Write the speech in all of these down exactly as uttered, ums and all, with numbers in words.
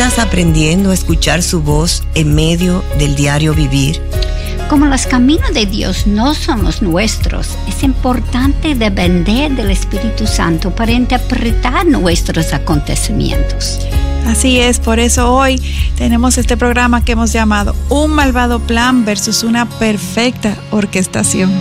estás aprendiendo a escuchar su voz en medio del diario vivir? Como los caminos de Dios no son los nuestros, es importante depender del Espíritu Santo para interpretar nuestros acontecimientos. Así es, por eso hoy tenemos este programa que hemos llamado Un malvado plan versus una perfecta orquestación.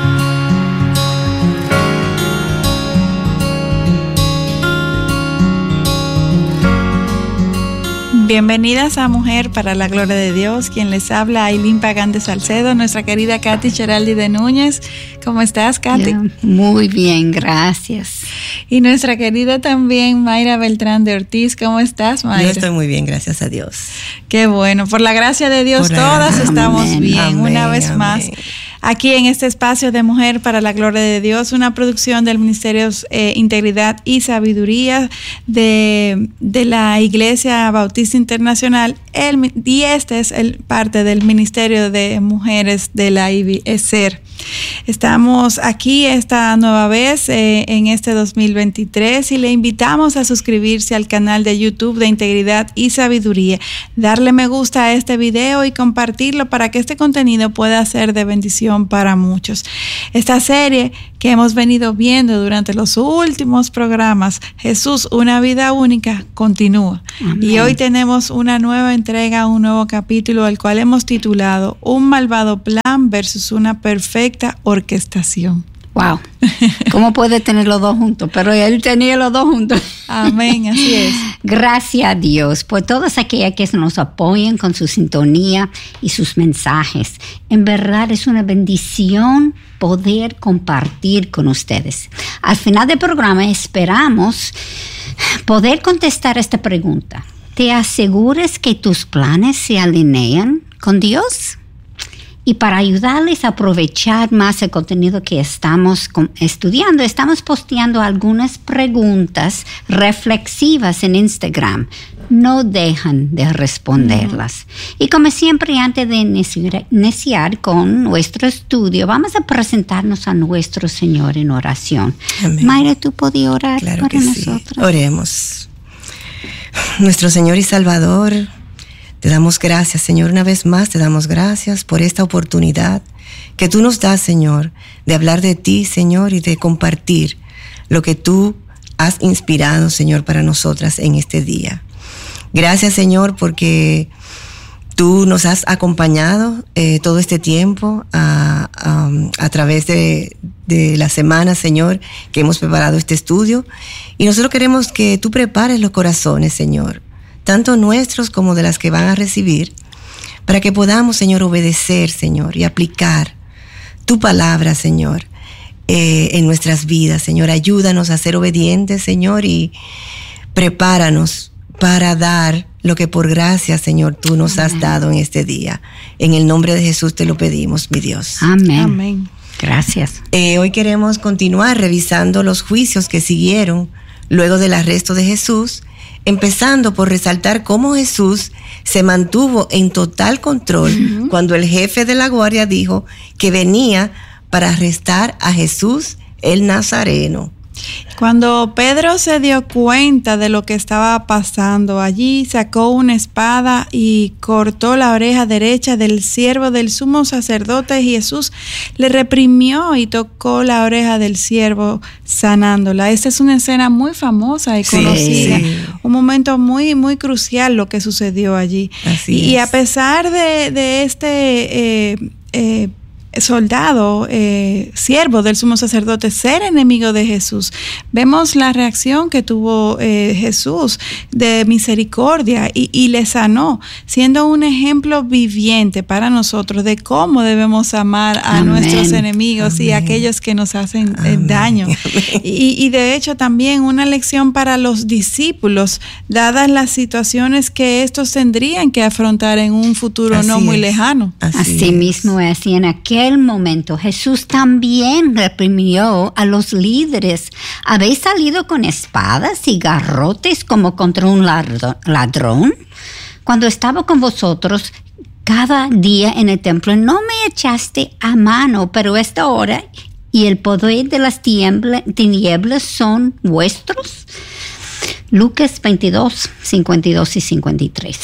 Bienvenidas a Mujer para la Gloria de Dios. Quien les habla, Ailín Pagán de Salcedo, nuestra querida Katy Cheraldi de Núñez. ¿Cómo estás, Katy? Yeah, muy bien, gracias. Y nuestra querida también Mayra Beltrán de Ortiz. ¿Cómo estás, Mayra? Yo estoy muy bien, gracias a Dios. Qué bueno, por la gracia de Dios por todas amén. Estamos bien. Amén, una vez amén. Más. Aquí en este espacio de Mujer para la Gloria de Dios, una producción del Ministerio eh, Integridad y Sabiduría de, de la Iglesia Bautista Internacional, el, y este es el parte del Ministerio de Mujeres de la I B E S E R. Estamos aquí esta nueva vez eh, en este dos mil veintitrés y le invitamos a suscribirse al canal de YouTube de Integridad y Sabiduría, darle me gusta a este video y compartirlo para que este contenido pueda ser de bendición para muchos. Esta serie que hemos venido viendo durante los últimos programas, Jesús, una vida única, continúa. Amén. Y hoy tenemos una nueva entrega, un nuevo capítulo, al cual hemos titulado Un malvado plan versus una perfecta orquestación. Wow, ¿cómo puede tener los dos juntos? Pero él tenía los dos juntos. Amén, así es. Gracias a Dios por todas aquellas que nos apoyan con su sintonía y sus mensajes. En verdad es una bendición poder compartir con ustedes. Al final del programa esperamos poder contestar esta pregunta. ¿Te aseguras que tus planes se alinean con Dios? Y para ayudarles a aprovechar más el contenido que estamos estudiando, estamos posteando algunas preguntas reflexivas en Instagram. No dejan de responderlas. Mm. Y como siempre, antes de iniciar, iniciar con nuestro estudio, vamos a presentarnos a nuestro Señor en oración. Amén. Mayra, ¿tú podías orar claro para que nosotros? Sí. Oremos. Nuestro Señor y Salvador, te damos gracias, Señor, una vez más te damos gracias por esta oportunidad que tú nos das, Señor, de hablar de ti, Señor, y de compartir lo que tú has inspirado, Señor, para nosotras en este día. Gracias, Señor, porque tú nos has acompañado eh, todo este tiempo a, a, a través de, de la semana, Señor, que hemos preparado este estudio. Y nosotros queremos que tú prepares los corazones, Señor, tanto nuestros como de las que van a recibir, para que podamos, Señor, obedecer, Señor, y aplicar tu palabra, Señor, eh, en nuestras vidas, Señor. Ayúdanos a ser obedientes, Señor, y prepáranos para dar lo que por gracia, Señor, tú nos Amén. Has dado en este día. En el nombre de Jesús te lo pedimos, mi Dios. Amén. Amén. Gracias. Eh, hoy queremos continuar revisando los juicios que siguieron luego del arresto de Jesús, empezando por resaltar cómo Jesús se mantuvo en total control uh-huh. cuando el jefe de la guardia dijo que venía para arrestar a Jesús el Nazareno. Cuando Pedro se dio cuenta de lo que estaba pasando, allí sacó una espada y cortó la oreja derecha del siervo del sumo sacerdote. Y Jesús le reprimió y tocó la oreja del siervo, sanándola. Esta es una escena muy famosa y conocida, sí, sí. un momento muy, muy crucial lo que sucedió allí. Así y, es. y a pesar de, de este eh, eh, soldado, eh, siervo del sumo sacerdote, ser enemigo de Jesús, vemos la reacción que tuvo eh, Jesús de misericordia y, y le sanó, siendo un ejemplo viviente para nosotros de cómo debemos amar a Amén. Nuestros enemigos Amén. Y a aquellos que nos hacen eh, daño. Y, y de hecho también una lección para los discípulos, dadas las situaciones que estos tendrían que afrontar en un futuro Así no muy es. Lejano. Así, Así mismo es, y en aquel momento Jesús también reprimió a los líderes. ¿Habéis salido con espadas y garrotes como contra un ladrón? Cuando estaba con vosotros cada día en el templo, no me echaste a mano, pero esta hora y el poder de las tinieblas son vuestros. Lucas veintidós, cincuenta y dos y cincuenta y tres.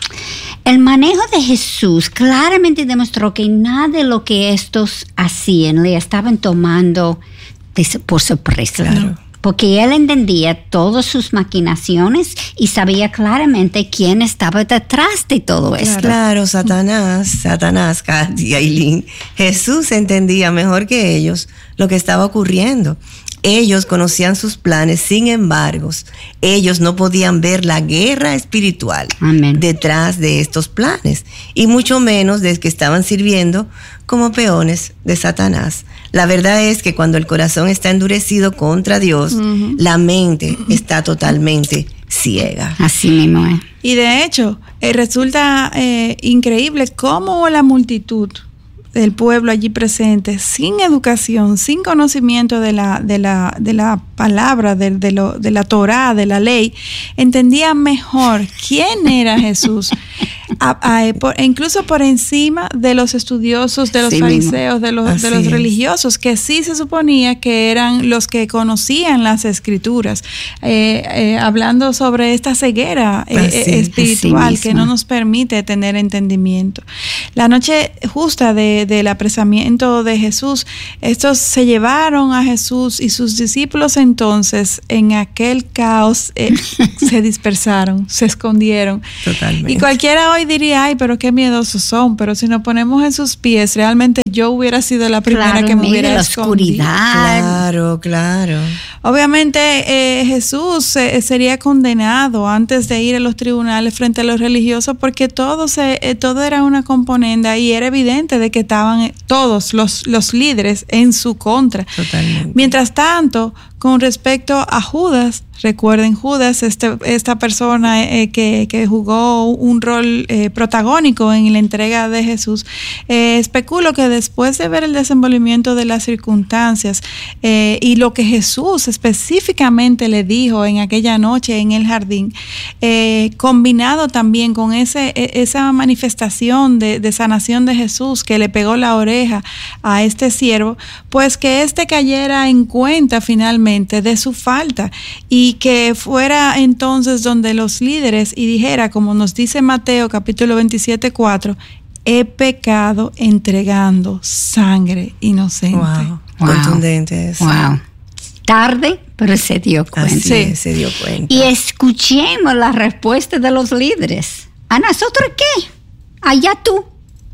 El manejo de Jesús claramente demostró que nada de lo que estos hacían le estaban tomando de, por sorpresa. Claro. Porque él entendía todas sus maquinaciones y sabía claramente quién estaba detrás de todo esto. Claro, Satanás, Satanás, Katy, Aileen. Jesús entendía mejor que ellos lo que estaba ocurriendo. Ellos conocían sus planes, sin embargo, ellos no podían ver la guerra espiritual Amén. Detrás de estos planes, y mucho menos de que estaban sirviendo como peones de Satanás. La verdad es que cuando el corazón está endurecido contra Dios, uh-huh. la mente está totalmente ciega. Así mismo es. Y de hecho, eh, resulta eh, increíble cómo la multitud del pueblo allí presente, sin educación, sin conocimiento de la, de la, de la palabra, de, de, lo, de la Torá, de la ley, entendía mejor quién era Jesús, a, a, por, incluso por encima de los estudiosos, de los sí fariseos, de los, de los religiosos, que sí se suponía que eran los que conocían las escrituras, eh, eh, hablando sobre esta ceguera eh, espiritual que no nos permite tener entendimiento. La noche justa de del apresamiento de Jesús, estos se llevaron a Jesús y sus discípulos entonces en aquel caos eh, se dispersaron, se escondieron. Totalmente. Y cualquiera hoy diría, ay, pero qué miedosos son, pero si nos ponemos en sus pies, realmente yo hubiera sido la primera claro, que me hubiera la escondido. oscuridad. Claro, claro. Obviamente eh, Jesús eh, sería condenado antes de ir a los tribunales frente a los religiosos porque todo, se, eh, todo era una componenda y era evidente de que estaban todos los, los líderes en su contra. Totalmente. Mientras tanto, con respecto a Judas, recuerden Judas, este, esta persona eh, que, que jugó un rol eh, protagónico en la entrega de Jesús, eh, especulo que después de ver el desenvolvimiento de las circunstancias eh, y lo que Jesús específicamente le dijo en aquella noche en el jardín, eh, combinado también con ese, esa manifestación de, de sanación de Jesús que le pegó la oreja a este siervo, pues que éste cayera en cuenta finalmente de su falta y que fuera entonces donde los líderes y dijera, como nos dice Mateo capítulo veintisiete, cuatro, he pecado entregando sangre inocente. Wow, wow. Contundente eso. Wow. Tarde, pero se dio cuenta. Así es, se dio cuenta. Y escuchemos la respuesta de los líderes. ¿A nosotros qué? Allá tú.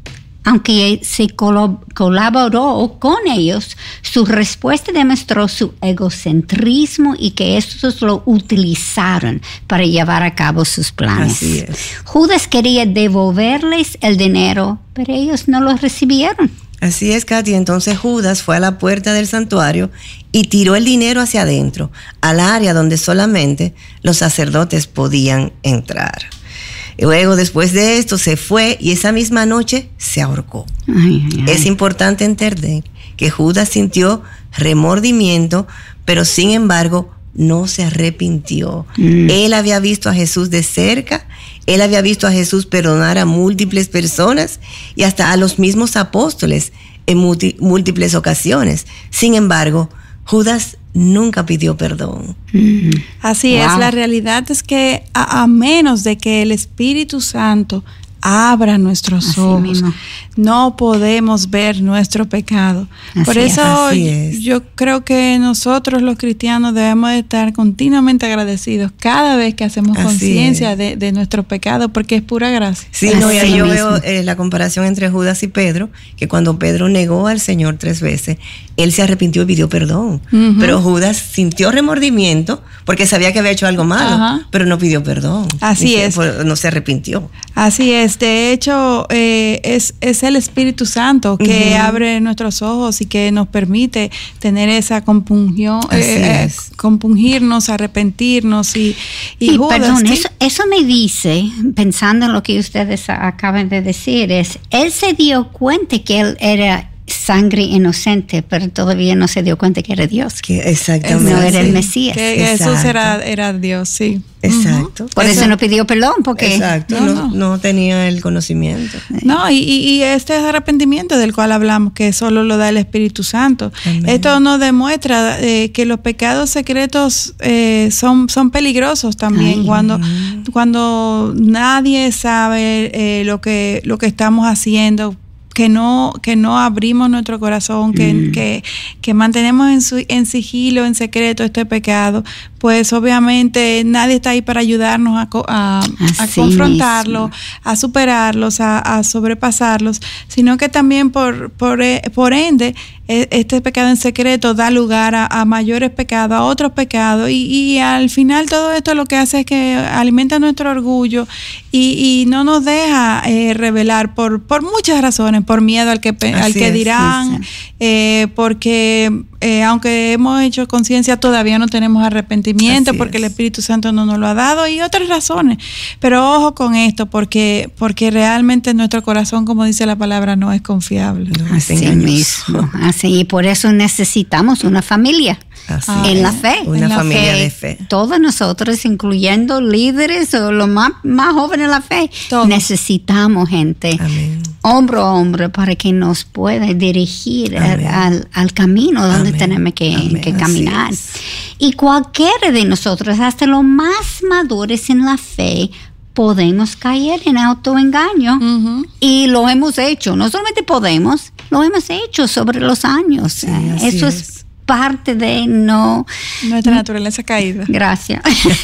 Aunque se colaboró con ellos, su respuesta demostró su egocentrismo y que estos lo utilizaron para llevar a cabo sus planes. Así es. Judas quería devolverles el dinero, pero ellos no lo recibieron. Así es, Katy. Entonces Judas fue a la puerta del santuario y tiró el dinero hacia adentro, al área donde solamente los sacerdotes podían entrar. Luego, después de esto, se fue y esa misma noche se ahorcó. Ay, ay, ay. Es importante entender que Judas sintió remordimiento, pero sin embargo no se arrepintió. Mm. Él había visto a Jesús de cerca, él había visto a Jesús perdonar a múltiples personas y hasta a los mismos apóstoles en múltiples ocasiones. Sin embargo, Judas nunca pidió perdón. Mm. Así wow. es, la realidad es que a, a menos de que el Espíritu Santo abra nuestros así ojos, mismo. No podemos ver nuestro pecado. Así Por eso es, yo creo que nosotros los cristianos debemos de estar continuamente agradecidos cada vez que hacemos conciencia de, de nuestro pecado, porque es pura gracia. Sí, no, ya yo veo eh, la comparación entre Judas y Pedro, que cuando Pedro negó al Señor tres veces, él se arrepintió y pidió perdón. Uh-huh. Pero Judas sintió remordimiento porque sabía que había hecho algo malo, uh-huh. pero no pidió perdón. Así es. Se, no se arrepintió. Así es. De hecho, eh, es, es el Espíritu Santo que uh-huh. abre nuestros ojos y que nos permite tener esa compungión, eh, eh, compungirnos, arrepentirnos y, y, y Judas, perdón, ¿sí? eso, eso me dice, pensando en lo que ustedes acaban de decir, es, él se dio cuenta que él era sangre inocente, pero todavía no se dio cuenta que era Dios. Que exactamente. No era el Mesías. Que Jesús era, era Dios, sí. Exacto. Uh-huh. Por eso, eso no pidió perdón, porque exacto, no, no, no tenía el conocimiento. No, y, y este arrepentimiento del cual hablamos, que solo lo da el Espíritu Santo. Amén. Esto nos demuestra eh, que los pecados secretos eh, son, son peligrosos también. Ay, cuando, cuando nadie sabe eh, lo que, lo que estamos haciendo, que no, que no abrimos nuestro corazón, que, mm. que, que mantenemos en, su, en sigilo, en secreto este pecado, pues obviamente nadie está ahí para ayudarnos a, a, a confrontarlo, mismo. a superarlos, a, a sobrepasarlos, sino que también por, por, por ende este pecado en secreto da lugar a, a mayores pecados, a otros pecados, y, y al final todo esto lo que hace es que alimenta nuestro orgullo y, y no nos deja eh, revelar por, por muchas razones, por miedo al que, al que dirán, sí, sí. Eh, porque eh, aunque hemos hecho conciencia todavía no tenemos arrepentimiento, así porque es. El Espíritu Santo no nos lo ha dado, y otras razones. Pero ojo con esto, porque, porque realmente nuestro corazón, como dice la palabra, no es confiable. No, así mismo. Así, y por eso necesitamos una familia. Así en es. La fe. Una en la familia fe, de fe. Todos nosotros, incluyendo líderes o los más, más jóvenes en la fe, todos. Necesitamos gente, Amén. Hombro a hombro, para que nos pueda dirigir al, al, al camino donde Amén. Tenemos que, que caminar. Y cualquiera de nosotros, hasta los más maduros en la fe, podemos caer en autoengaño. Uh-huh. Y lo hemos hecho. No solamente podemos, lo hemos hecho sobre los años. Sí, Eso es. es parte de no... Nuestra naturaleza caída. Gracias.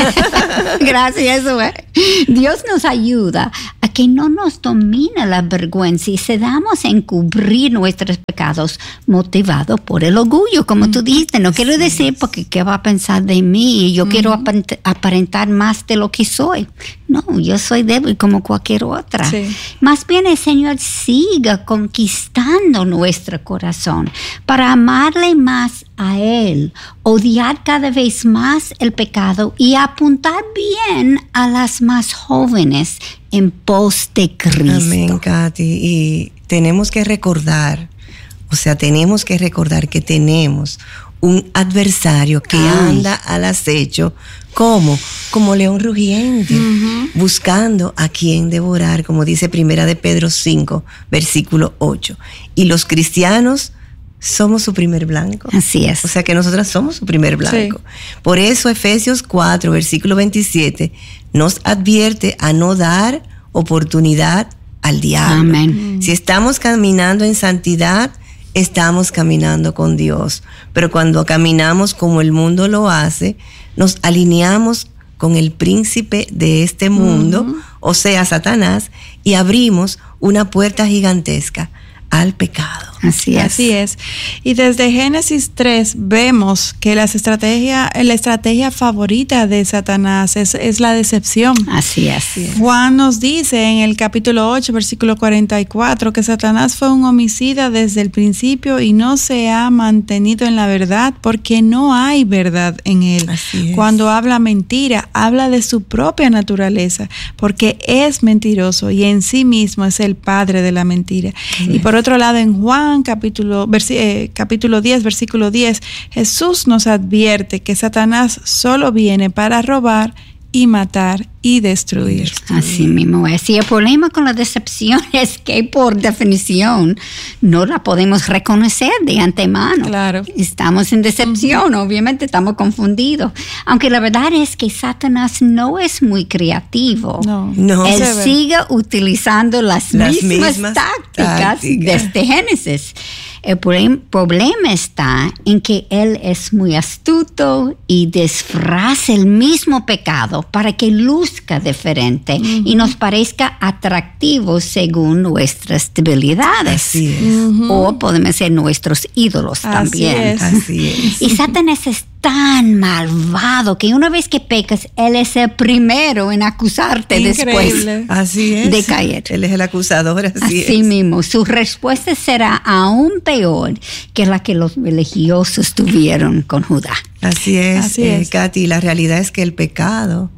Gracias, eso es. Dios nos ayuda a que no nos domine la vergüenza y cedamos a encubrir nuestros pecados motivados por el orgullo, como mm. tú dijiste. No quiero decir porque qué va a pensar de mí y yo mm. quiero aparent- aparentar más de lo que soy. No, yo soy débil como cualquier otra. Sí. Más bien el Señor siga conquistando nuestro corazón para amarle más a Él, odiar cada vez más el pecado y apuntar bien a las más jóvenes en pos de Cristo. Amén, Katy. Y tenemos que recordar, o sea, tenemos que recordar que tenemos un adversario que Ay. anda al acecho como, como león rugiente, uh-huh. buscando a quien devorar, como dice Primera de Pedro cinco, versículo ocho. Y los cristianos somos su primer blanco. Así es. O sea que nosotras somos su primer blanco. Sí. Por eso Efesios cuatro, versículo veintisiete, nos advierte a no dar oportunidad al diablo. Amén. Si estamos caminando en santidad, estamos caminando con Dios. Pero cuando caminamos como el mundo lo hace, nos alineamos con el príncipe de este mundo, uh-huh. o sea, Satanás, y abrimos una puerta gigantesca al pecado. Así es. Así es. Y desde Génesis tres vemos que las estrategia, la estrategia favorita de Satanás es, es la decepción. Así es. Juan nos dice en el capítulo ocho, versículo cuarenta y cuatro, que Satanás fue un homicida desde el principio y no se ha mantenido en la verdad porque no hay verdad en él. Así es. Cuando habla mentira, habla de su propia naturaleza, porque es mentiroso y en sí mismo es el padre de la mentira. Sí. Y por otro lado, en Juan capítulo, versi, eh, capítulo diez, versículo diez, Jesús nos advierte que Satanás solo viene para robar y matar y destruir. Así mismo es. Y el problema con la decepción es que por definición no la podemos reconocer de antemano. Claro. Estamos en decepción, uh-huh. obviamente estamos confundidos. Aunque la verdad es que Satanás no es muy creativo. No, no Él sigue utilizando las, las mismas, mismas tácticas, tácticas desde Génesis. El problema está en que él es muy astuto y disfraza el mismo pecado para que luzca diferente uh-huh. y nos parezca atractivo según nuestras debilidades. Así es. Uh-huh. O podemos ser nuestros ídolos Así también. Es. Así es. Y Satanás es tan malvado que una vez que pecas, él es el primero en acusarte Increíble. después así es. de caer. Él es el acusador, así, así es. Así mismo. Su respuesta será aún peor que la que los religiosos tuvieron con Judá. Así es, así eh, es. Katy. La realidad es que el pecado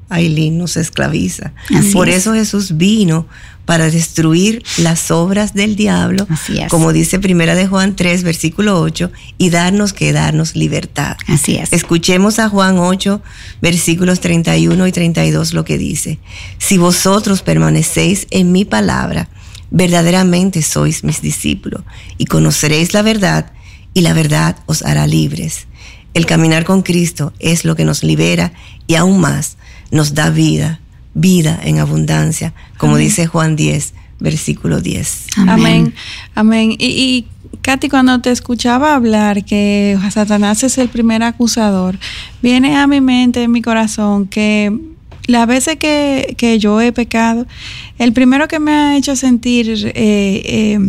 Ailín, nos esclaviza. Así Por es. eso Jesús vino para destruir las obras del diablo, Así es. como dice Primera de Juan tres, versículo ocho, y darnos que darnos libertad. Así es. Escuchemos a Juan ocho, versículos treinta y uno y treinta y dos, lo que dice: si vosotros permanecéis en mi palabra, verdaderamente sois mis discípulos, y conoceréis la verdad, y la verdad os hará libres. El caminar con Cristo es lo que nos libera y aún más nos da vida, vida en abundancia, como Amén. Dice Juan diez, versículo diez. Amén. Amén. Amén. Y, y Katy, cuando te escuchaba hablar que Satanás es el primer acusador, viene a mi mente, en mi corazón, que las veces que, que yo he pecado, el primero que me ha hecho sentir eh, eh,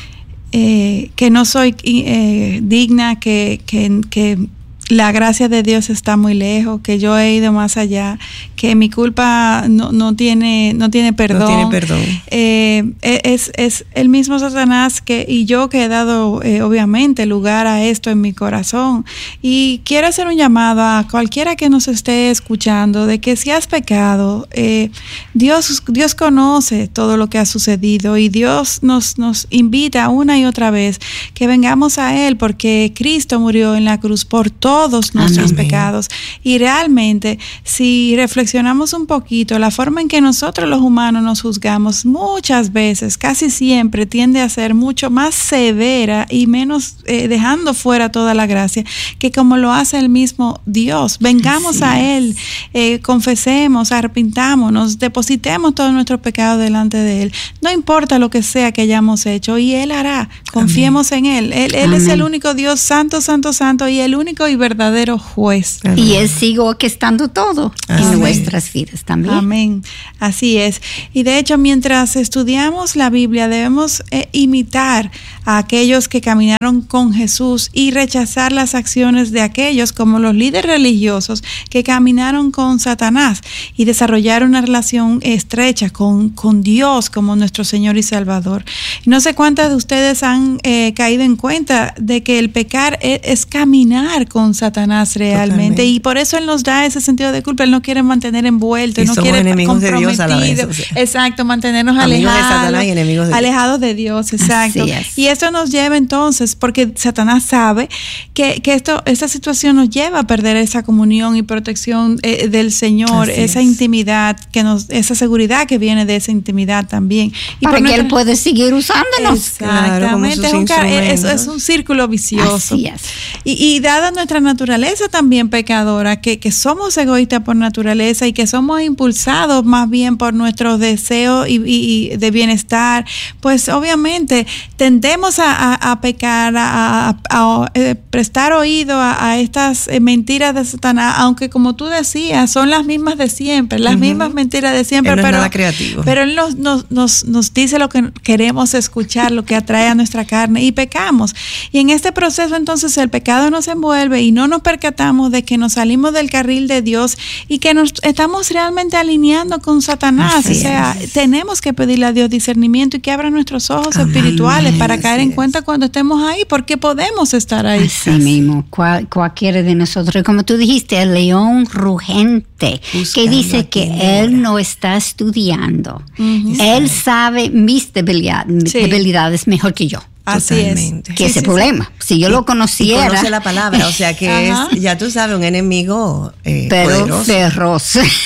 eh, que no soy eh, digna, que, que, que la gracia de Dios está muy lejos, que yo he ido más allá, que mi culpa no, no tiene no tiene perdón. No tiene perdón. Eh, es, es el mismo Satanás que y yo que he dado eh, obviamente lugar a esto en mi corazón. Y quiero hacer un llamado a cualquiera que nos esté escuchando de que si has pecado, eh, Dios, Dios conoce todo lo que ha sucedido y Dios nos, nos invita una y otra vez que vengamos a Él, porque Cristo murió en la cruz por todo todos nuestros Amén. Pecados. Y realmente, si reflexionamos un poquito, la forma en que nosotros los humanos nos juzgamos muchas veces, casi siempre, tiende a ser mucho más severa y menos eh, dejando fuera toda la gracia, que como lo hace el mismo Dios. Vengamos Así a Él, eh, confesemos, arrepintámonos, depositemos todos nuestros pecados delante de Él. No importa lo que sea que hayamos hecho, y Él hará. Confiemos Amén. En Él. Él, él es el único Dios santo, santo, santo, y el único y verdadero juez. Amén. Y Él sigue orquestando todo Amén. En nuestras vidas también. Amén. Así es. Y de hecho, mientras estudiamos la Biblia, debemos eh, imitar a aquellos que caminaron con Jesús y rechazar las acciones de aquellos, como los líderes religiosos, que caminaron con Satanás y desarrollaron una relación estrecha con, con Dios como nuestro Señor y Salvador. No sé cuántas de ustedes han eh, caído en cuenta de que el pecar es, es caminar con Satanás realmente. Totalmente. Y por eso Él nos da ese sentido de culpa. Él no quiere mantener envueltos, no quiere enemigos de Dios a la vez, o sea, exacto, mantenernos alejados de Satanás y enemigos de alejados de Dios, exacto. Y esto nos lleva entonces, porque Satanás sabe que, que esto, esta situación nos lleva a perder esa comunión y protección eh, del Señor, Así esa es. intimidad, que nos, esa seguridad que viene de esa intimidad también. Y para que nuestra, Él puede seguir usándonos. Exactamente, claro, es, un, es, es un círculo vicioso. Así es. Y, y dada nuestra naturaleza también pecadora, que, que somos egoístas por naturaleza y que somos impulsados más bien por nuestros deseos y, y, y de bienestar, pues obviamente tendemos a, a, a pecar, a, a, a, a prestar oído a, a estas mentiras de Satanás, aunque como tú decías, son las mismas de siempre, las uh-huh. mismas mentiras de siempre, él no pero, es nada creativo. pero Él nos, nos, nos, nos dice lo que queremos escuchar, lo que atrae a nuestra carne, y pecamos. Y en este proceso entonces el pecado nos envuelve y no nos percatamos de que nos salimos del carril de Dios y que nos estamos realmente alineando con Satanás. Así o sea, es. Tenemos que pedirle a Dios discernimiento y que abra nuestros ojos Amén. Espirituales para Así caer en es. Cuenta cuando estemos ahí, porque podemos estar ahí. Así mismo, Cual, cualquiera de nosotros, como tú dijiste, el león rugente, Buscando que dice que Él no está estudiando. Uh-huh. Él sabe mis debilidades, sí. debilidades mejor que yo. Así Totalmente. es. Que sí, ese sí, problema. Sí. Si yo lo conociera. Y conoce la palabra, o sea que es, ya tú sabes, un enemigo eh, pero poderoso. feroz.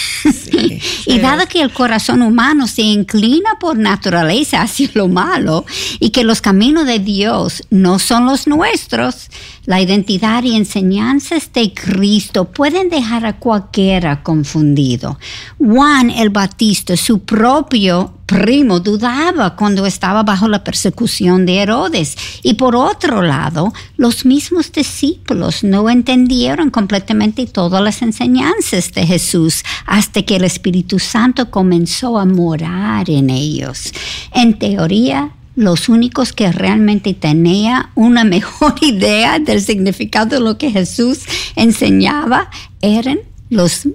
Sí, y dado que el corazón humano se inclina por naturaleza hacia lo malo y que los caminos de Dios no son los nuestros, la identidad y enseñanzas de Cristo pueden dejar a cualquiera confundido. Juan el Bautista, su propio primo, dudaba cuando estaba bajo la persecución de Herodes. Y por otro lado, los mismos discípulos no entendieron completamente todas las enseñanzas de Jesús hasta que el Espíritu Santo comenzó a morar en ellos. En teoría, los únicos que realmente tenían una mejor idea del significado de lo que Jesús enseñaba eran los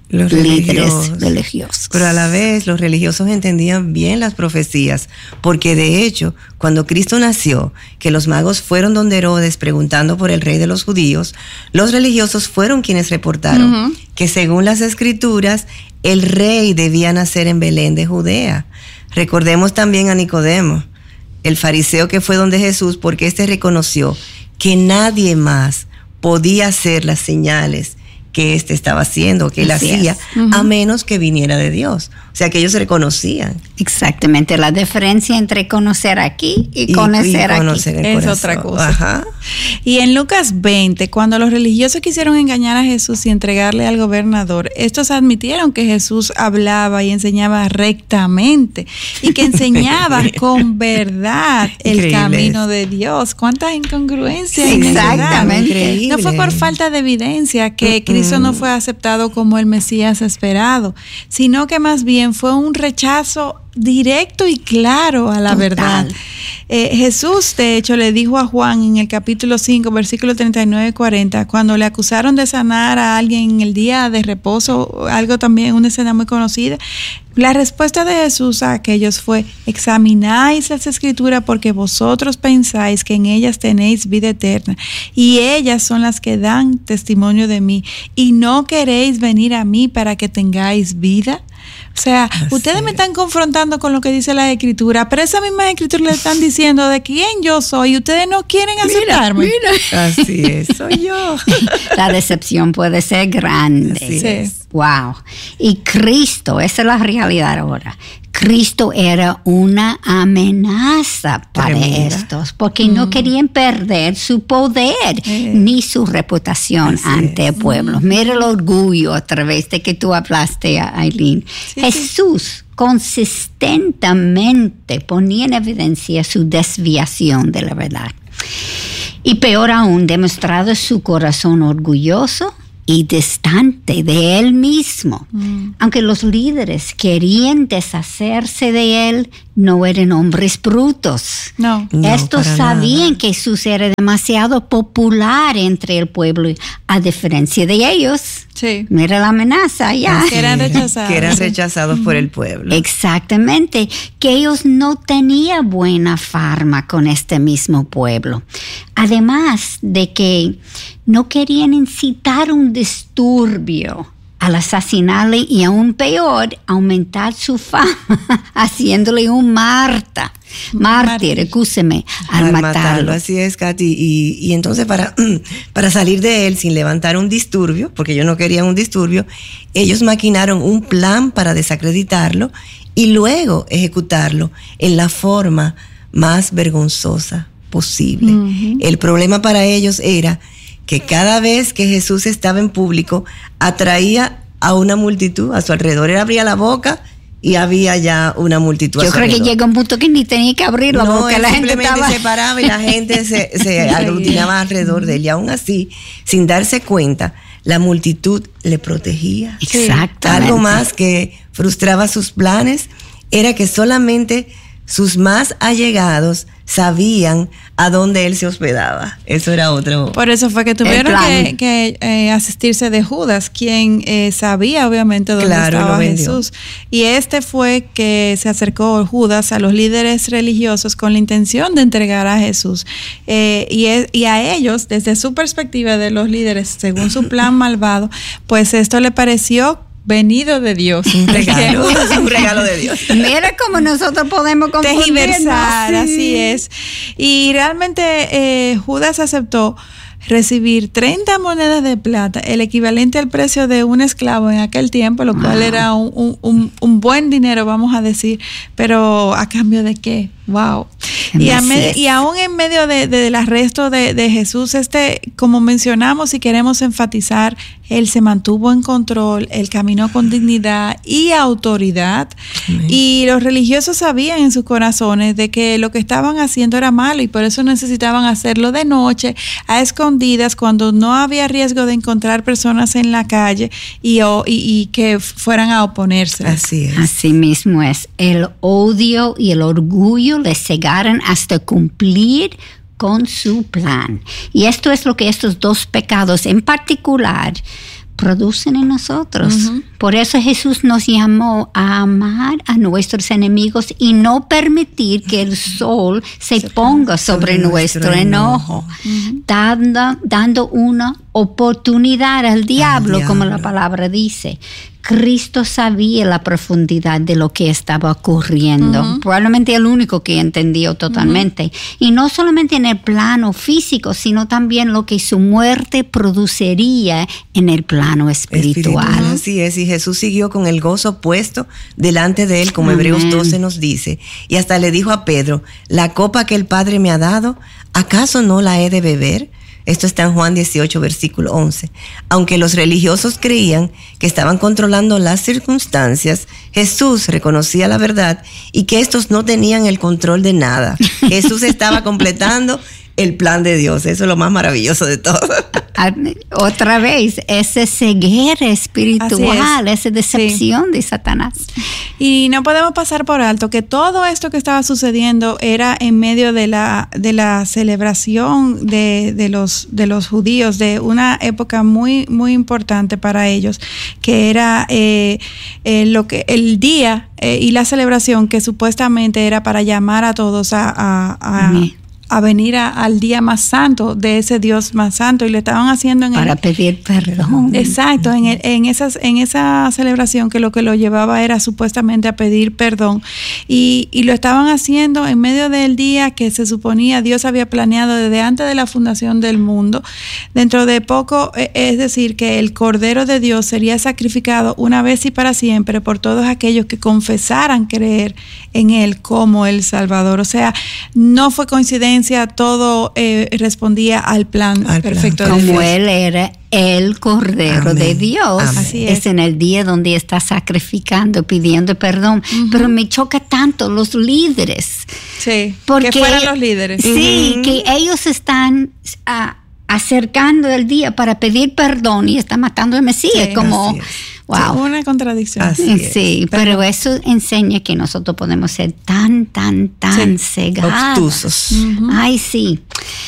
los líderes religiosos. religiosos. Pero a la vez los religiosos entendían bien las profecías, porque de hecho, cuando Cristo nació, que los magos fueron donde Herodes preguntando por el rey de los judíos, los religiosos fueron quienes reportaron uh-huh. que según las escrituras, el rey debía nacer en Belén de Judea. Recordemos también a Nicodemo, el fariseo que fue donde Jesús, porque éste reconoció que nadie más podía hacer las señales que éste estaba haciendo, que él Así hacía, uh-huh. a menos que viniera de Dios. O sea, que ellos se reconocían. Exactamente, la diferencia entre conocer aquí y, y conocer, y conocer aquí. Es otra cosa. Ajá. Y en Lucas veinte, cuando los religiosos quisieron engañar a Jesús y entregarle al gobernador, estos admitieron que Jesús hablaba y enseñaba rectamente y que enseñaba con verdad el Increíble. camino de Dios. ¿Cuántas incongruencias? Sí, exactamente. Increíble. No fue por falta de evidencia que uh-uh. Cristo no fue aceptado como el Mesías esperado, sino que más bien fue un rechazo directo y claro a la Total. verdad. Eh, Jesús, de hecho, le dijo a Juan en el capítulo cinco, versículo treinta y nueve y cuarenta, cuando le acusaron de sanar a alguien en el día de reposo, algo también, una escena muy conocida, la respuesta de Jesús a aquellos fue: examináis las escrituras porque vosotros pensáis que en ellas tenéis vida eterna y ellas son las que dan testimonio de mí y no queréis venir a mí para que tengáis vida. O sea, Así ustedes me están confrontando con lo que dice la escritura, pero esa misma escritura le están diciendo de quién yo soy y ustedes no quieren aceptarme. Mira, mira. Así es, soy yo. La decepción puede ser grande. Así es. Wow. Y Cristo, esa es la realidad ahora. Cristo era una amenaza para Tremenda. estos, porque mm. no querían perder su poder eh. ni su reputación Así ante es. el pueblo. Mm. Mira el orgullo a través de que tú hablaste, Aileen. Sí, Jesús sí. consistentemente ponía en evidencia su desviación de la verdad. Y peor aún, demostrado su corazón orgulloso y distante de él mismo. Mm. Aunque los líderes querían deshacerse de él, no eran hombres brutos. No. Estos no, sabían nada. que Jesús era demasiado popular entre el pueblo, a diferencia de ellos. Sí. Mira la amenaza ya. Que eran rechazados. Que eran rechazados mm. por el pueblo. Exactamente. Que ellos no tenían buena fama con este mismo pueblo. Además de que no querían incitar un disturbio al asesinarle y aún peor, aumentar su fama, haciéndole un Marta, mártir, excúseme, al, al matarlo. matarlo. Así es, Katy. Y, y entonces para, para salir de él sin levantar un disturbio, porque ellos no querían un disturbio, ellos maquinaron un plan para desacreditarlo y luego ejecutarlo en la forma más vergonzosa posible. Uh-huh. El problema para ellos era que cada vez que Jesús estaba en público, atraía a una multitud a su alrededor. Él abría la boca y había ya una multitud Yo a su creo alrededor. que llega un punto que ni tenía que abrir la no, boca. Él la simplemente gente estaba... se paraba y la gente se, se aglutinaba alrededor de él. Y aún así, sin darse cuenta, la multitud le protegía. Exactamente. Algo más que frustraba sus planes era que solamente sus más allegados sabían a dónde él se hospedaba. Eso era otro. Por eso fue que tuvieron que, que eh, asistirse de Judas, quien eh, sabía obviamente dónde claro, estaba Jesús. Y este fue que se acercó Judas a los líderes religiosos con la intención de entregar a Jesús. Eh, y, es, y a ellos, desde su perspectiva de los líderes, según su plan malvado, pues esto le pareció venido de Dios. Un regalo, un regalo de Dios. Mira cómo nosotros podemos confundirnos. Tergiversar, sí. Así es. Y realmente eh, Judas aceptó recibir treinta monedas de plata, el equivalente al precio de un esclavo en aquel tiempo, lo wow. cual era un, un, un, un buen dinero, vamos a decir, pero ¿a cambio de qué? Wow. Y, a me, y aún en medio de, de, del arresto de, de Jesús, este, como mencionamos y queremos enfatizar, él se mantuvo en control, él caminó con dignidad y autoridad. Amén. Y los religiosos sabían en sus corazones de que lo que estaban haciendo era malo y por eso necesitaban hacerlo de noche, a escondidas, cuando no había riesgo de encontrar personas en la calle y, y, y que fueran a oponerse. Así es. Así mismo es. El odio y el orgullo les cegaron hasta cumplir con su plan. Y esto es lo que estos dos pecados en particular producen en nosotros. Uh-huh. Por eso Jesús nos llamó a amar a nuestros enemigos y no permitir que el sol se, se ponga sobre, sobre nuestro, nuestro enojo, uh-huh. dando, dando una oportunidad al diablo, al diablo, como la palabra dice. Cristo sabía la profundidad de lo que estaba ocurriendo. Uh-huh. Probablemente el único que entendió totalmente. Uh-huh. Y no solamente en el plano físico, sino también lo que su muerte produciría en el plano espiritual. espiritual. Así es, y Jesús siguió con el gozo puesto delante de él, como Amén. Hebreos doce nos dice. Y hasta le dijo a Pedro, la copa que el Padre me ha dado, ¿acaso no la he de beber? Esto está en Juan dieciocho, versículo once. Aunque los religiosos creían que estaban controlando las circunstancias, Jesús reconocía la verdad y que estos no tenían el control de nada. Jesús estaba completando el plan de Dios. Eso es lo más maravilloso de todo. Otra vez, esa ceguera espiritual, esa decepción sí. de Satanás. Y no podemos pasar por alto que todo esto que estaba sucediendo era en medio de la, de la celebración de, de, los, de los judíos, de una época muy, muy importante para ellos, que era eh, eh, lo que el día eh, y la celebración que supuestamente era para llamar a todos a... a, a a venir a, al día más santo de ese Dios más santo, y lo estaban haciendo en para el, pedir perdón. Exacto, en, el, en, esas, en esa celebración que lo que lo llevaba era supuestamente a pedir perdón, y, y lo estaban haciendo en medio del día que se suponía Dios había planeado desde antes de la fundación del mundo. Dentro de poco, es decir, que el Cordero de Dios sería sacrificado una vez y para siempre por todos aquellos que confesaran creer en Él como el Salvador. O sea, no fue coincidencia, todo eh, respondía al plan al perfecto plan. de Dios. Como Él era el Cordero Amén. De Dios. Así es. es en el día donde está sacrificando, pidiendo perdón. Uh-huh. Pero me choca tanto los líderes. Sí, porque, que fueran los líderes. Sí, uh-huh. que ellos están uh, acercando el día para pedir perdón y están matando al Mesías. Sí, como... Wow. Sí, una contradicción. Así sí, pero, pero eso enseña que nosotros podemos ser tan, tan, tan sí. cegados. Obtusos. Uh-huh. Ay, sí.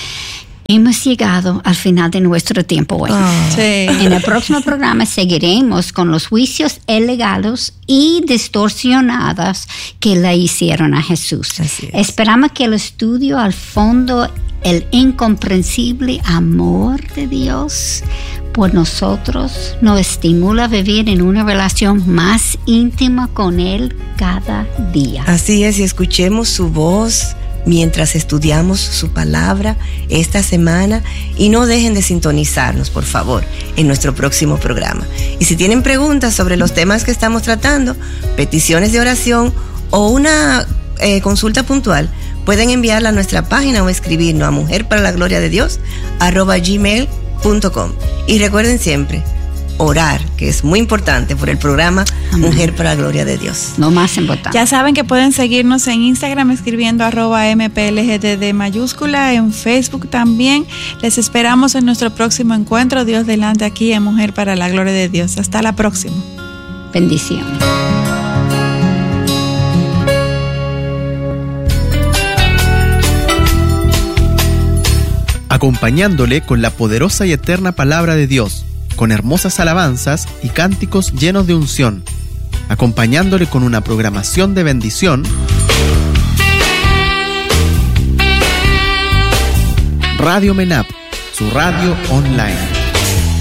Hemos llegado al final de nuestro tiempo hoy. Oh. Sí. En el próximo programa seguiremos con los juicios ilegales y distorsionados que le hicieron a Jesús. Esperamos que el estudio al fondo, el incomprensible amor de Dios por nosotros, nos estimula a vivir en una relación más íntima con Él cada día. Así es, y escuchemos su voz mientras estudiamos su palabra esta semana, y no dejen de sintonizarnos, por favor, en nuestro próximo programa. Y si tienen preguntas sobre los temas que estamos tratando, peticiones de oración o una eh, consulta puntual, pueden enviarla a nuestra página o escribirnos a mujer para la gloria de Dios arroba gmail punto com. Y recuerden siempre orar, que es muy importante, por el programa Amén. Mujer para la gloria de Dios. Lo más importante. Ya saben que pueden seguirnos en Instagram escribiendo arroba mplgdd mayúscula, en Facebook también. Les esperamos en nuestro próximo encuentro. Dios delante aquí en Mujer para la gloria de Dios. Hasta la próxima. Bendiciones. Acompañándole con la poderosa y eterna palabra de Dios, con hermosas alabanzas y cánticos llenos de unción, acompañándole con una programación de bendición. Radio MENAP, su radio online.